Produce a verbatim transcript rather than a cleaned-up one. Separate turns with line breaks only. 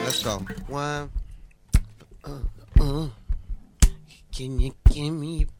let's go. One. Uh, uh, can you give me